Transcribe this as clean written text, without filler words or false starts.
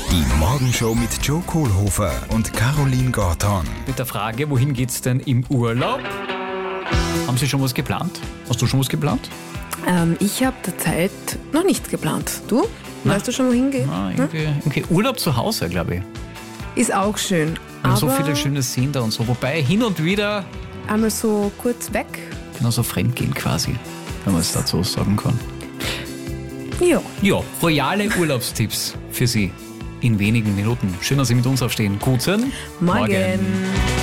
Die Morgenshow mit Joe Kohlhofer und Caroline Gorton. Mit der Frage, wohin geht's denn im Urlaub? Haben Sie schon was geplant? Hast du schon was geplant? Ich habe derzeit noch nichts geplant. Du? Weißt du schon, wohin geht? Irgendwie Urlaub zu Hause, glaube ich. Ist auch schön. Wir haben so aber viele schöne Seen da und so. Wobei hin und wieder einmal so kurz weg. genauso fremdgehen quasi, wenn man es dazu sagen kann. Ja. Ja, royale Urlaubstipps für Sie in wenigen Minuten. Schön, dass Sie mit uns aufstehen. Guten Morgen.